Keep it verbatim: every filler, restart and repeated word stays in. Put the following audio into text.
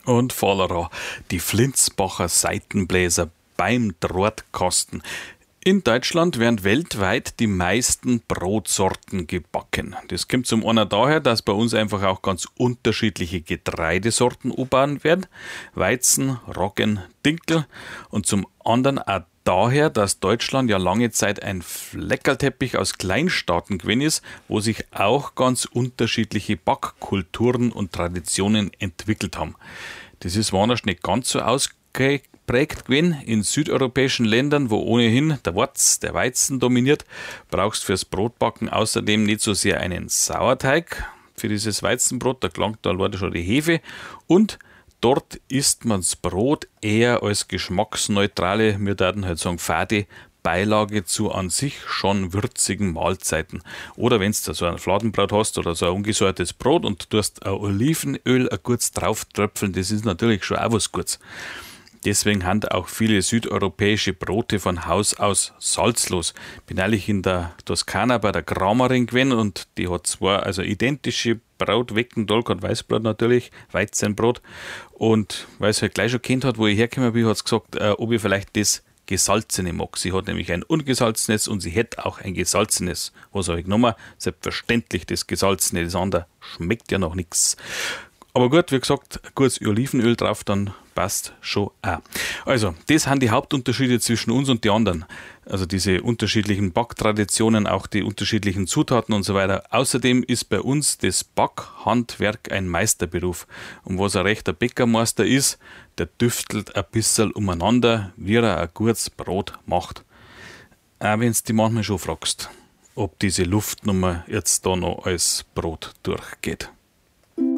Und Vollerer, die Flinsbacher Seitenbläser beim Drahtkasten. In Deutschland werden weltweit die meisten Brotsorten gebacken. Das kommt zum einen daher, dass bei uns einfach auch ganz unterschiedliche Getreidesorten angebaut werden. Weizen, Roggen, Dinkel. Und zum anderen auch daher, dass Deutschland ja lange Zeit ein Fleckerlteppich aus Kleinstaaten gewesen ist, wo sich auch ganz unterschiedliche Backkulturen und Traditionen entwickelt haben. Das ist woanders nicht ganz so ausgeprägt gewesen. In südeuropäischen Ländern, wo ohnehin der Wurz, der Weizen dominiert, brauchst du fürs Brotbacken außerdem nicht so sehr einen Sauerteig für dieses Weizenbrot, da gelangt da leider schon die Hefe, und dort isst man das Brot eher als geschmacksneutrale, wir würden halt sagen, fade Beilage zu an sich schon würzigen Mahlzeiten. Oder wenn du so ein Fladenbrot hast oder so ein ungesäuertes Brot und du hast ein Olivenöl ein kurz drauf tröpfeln, das ist natürlich schon auch was Gutes. Deswegen haben auch viele südeuropäische Brote von Haus aus salzlos. Bin eigentlich in der Toskana bei der Kramerin gewesen und die hat zwar also identische Brotwecken, Dolk und Weißbrot natürlich, Weizenbrot. Und weil sie halt gleich schon kennt hat, wo ich hergekommen bin, hat sie gesagt, äh, ob ich vielleicht das Gesalzene mag. Sie hat nämlich ein ungesalzenes und sie hätte auch ein gesalzenes. Was habe ich genommen? Selbstverständlich das Gesalzene, das andere schmeckt ja noch nichts. Aber gut, wie gesagt, kurz Olivenöl drauf, dann passt schon auch. Also, das sind die Hauptunterschiede zwischen uns und den anderen. Also diese unterschiedlichen Backtraditionen, auch die unterschiedlichen Zutaten und so weiter. Außerdem ist bei uns das Backhandwerk ein Meisterberuf. Und was ein rechter Bäckermeister ist, der düftelt ein bisschen umeinander, wie er ein gutes Brot macht. Auch wenn du dich manchmal schon fragst, ob diese Luftnummer jetzt da noch als Brot durchgeht.